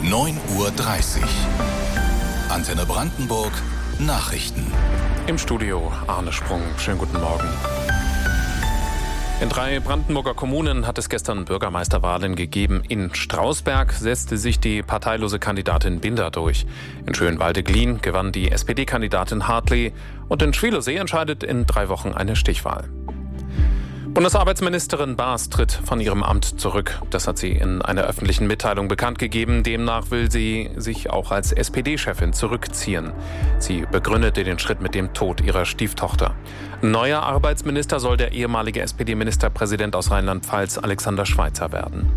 9:30 Uhr. Antenne Brandenburg Nachrichten. Im Studio Arne Sprung. Schönen guten Morgen. In 3 Brandenburger Kommunen hat es gestern Bürgermeisterwahlen gegeben. In Strausberg setzte sich die parteilose Kandidatin Binder durch. In Schönwalde-Glien gewann die SPD-Kandidatin Hartley. Und in Schwielowsee entscheidet in 3 Wochen eine Stichwahl. Bundesarbeitsministerin Baas tritt von ihrem Amt zurück. Das hat sie in einer öffentlichen Mitteilung bekannt gegeben. Demnach will sie sich auch als SPD-Chefin zurückziehen. Sie begründete den Schritt mit dem Tod ihrer Stieftochter. Neuer Arbeitsminister soll der ehemalige SPD-Ministerpräsident aus Rheinland-Pfalz Alexander Schweitzer werden.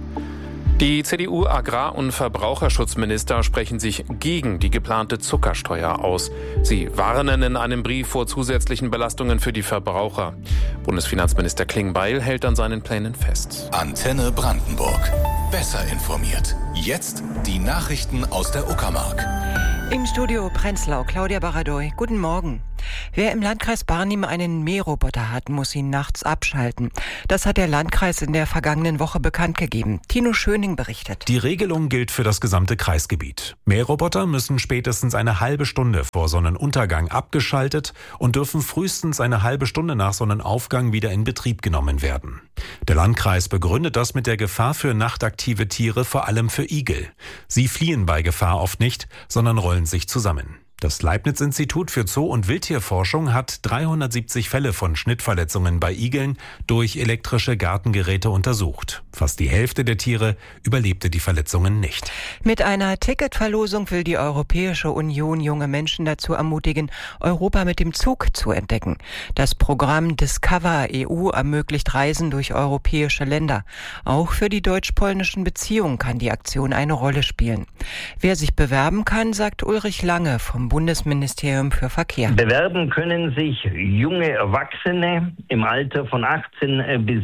Die CDU-Agrar- und Verbraucherschutzminister sprechen sich gegen die geplante Zuckersteuer aus. Sie warnen in einem Brief vor zusätzlichen Belastungen für die Verbraucher. Bundesfinanzminister Klingbeil hält an seinen Plänen fest. Antenne Brandenburg. Besser informiert. Jetzt die Nachrichten aus der Uckermark. Im Studio Prenzlau, Claudia Baradoy. Guten Morgen. Wer im Landkreis Barnim einen Mähroboter hat, muss ihn nachts abschalten. Das hat der Landkreis in der vergangenen Woche bekannt gegeben. Tino Schöning berichtet. Die Regelung gilt für das gesamte Kreisgebiet. Mähroboter müssen spätestens eine halbe Stunde vor Sonnenuntergang abgeschaltet und dürfen frühestens eine halbe Stunde nach Sonnenaufgang wieder in Betrieb genommen werden. Der Landkreis begründet das mit der Gefahr für nachtaktive Tiere, vor allem für Igel. Sie fliehen bei Gefahr oft nicht, sondern rollen sich zusammen. Das Leibniz-Institut für Zoo- und Wildtierforschung hat 370 Fälle von Schnittverletzungen bei Igeln durch elektrische Gartengeräte untersucht. Fast die Hälfte der Tiere überlebte die Verletzungen nicht. Mit einer Ticketverlosung will die Europäische Union junge Menschen dazu ermutigen, Europa mit dem Zug zu entdecken. Das Programm Discover EU ermöglicht Reisen durch europäische Länder. Auch für die deutsch-polnischen Beziehungen kann die Aktion eine Rolle spielen. Wer sich bewerben kann, sagt Ulrich Lange vom Bundesministerium für Verkehr. Bewerben können sich junge Erwachsene im Alter von 18 bis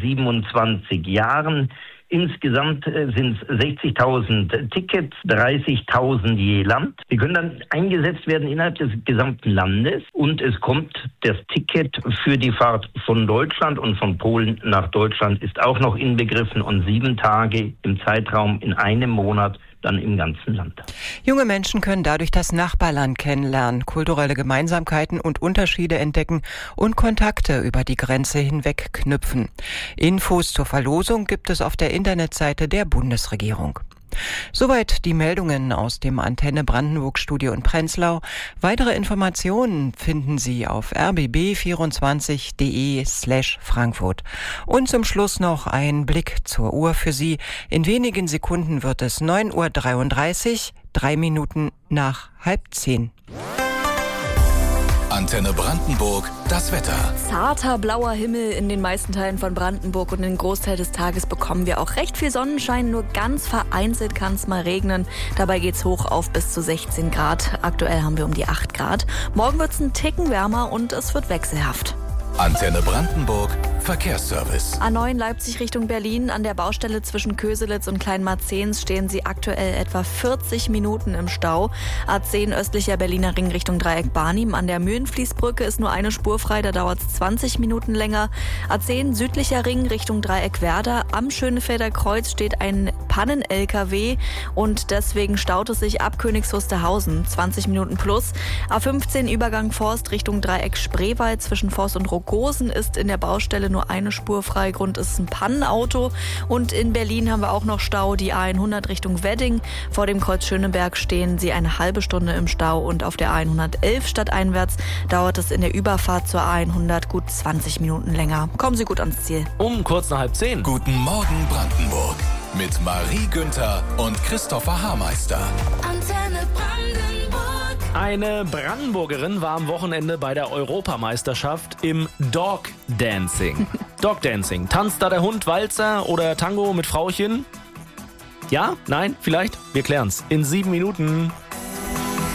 27 Jahren. Insgesamt sind es 60.000 Tickets, 30.000 je Land. Die können dann eingesetzt werden innerhalb des gesamten Landes und es kommt das Ticket für die Fahrt von Deutschland und von Polen nach Deutschland ist auch noch inbegriffen und 7 Tage im Zeitraum in einem Monat dann im ganzen Land. Junge Menschen können dadurch das Nachbarland kennenlernen, kulturelle Gemeinsamkeiten und Unterschiede entdecken und Kontakte über die Grenze hinweg knüpfen. Infos zur Verlosung gibt es auf der Internetseite der Bundesregierung. Soweit die Meldungen aus dem Antenne Brandenburg Studio in Prenzlau. Weitere Informationen finden Sie auf rbb24.de/Frankfurt. Und zum Schluss noch ein Blick zur Uhr für Sie. In wenigen Sekunden wird es 9:33 Uhr, 3 Minuten nach 9:30. Antenne Brandenburg, das Wetter. Zarter blauer Himmel in den meisten Teilen von Brandenburg und den Großteil des Tages bekommen wir auch recht viel Sonnenschein. Nur ganz vereinzelt kann es mal regnen. Dabei geht's hoch auf bis zu 16 Grad. Aktuell haben wir um die 8 Grad. Morgen wird's einen Ticken wärmer und es wird wechselhaft. Antenne Brandenburg, Verkehrsservice. A9 Leipzig Richtung Berlin. An der Baustelle zwischen Köselitz und Kleinmarzehns stehen Sie aktuell etwa 40 Minuten im Stau. A10 östlicher Berliner Ring Richtung Dreieck Barnim. An der Mühlenfließbrücke ist nur eine Spur frei, da dauert es 20 Minuten länger. A10 südlicher Ring Richtung Dreieck Werder. Am Schönefelder Kreuz steht ein Pannen-LKW und deswegen staut es sich ab Königs Wusterhausen. 20 Minuten plus. A15 Übergang Forst Richtung Dreieck Spreewald zwischen Forst und Rogosen ist in der Baustelle nur eine Spur frei. Grund ist ein Pannenauto. Und in Berlin haben wir auch noch Stau. Die A100 Richtung Wedding. Vor dem Kreuz Schöneberg stehen Sie eine halbe Stunde im Stau. Und auf der A111 stadteinwärts dauert es in der Überfahrt zur A100 gut 20 Minuten länger. Kommen Sie gut ans Ziel. Um kurz nach 9:30. Guten Morgen Brandenburg. Mit Marie Günther und Christopher Haarmeister. Antenne Brandenburg. Eine Brandenburgerin war am Wochenende bei der Europameisterschaft im Dog Dancing. Dog Dancing. Tanzt da der Hund Walzer oder Tango mit Frauchen? Ja? Nein? Vielleicht? Wir klären's in 7 Minuten.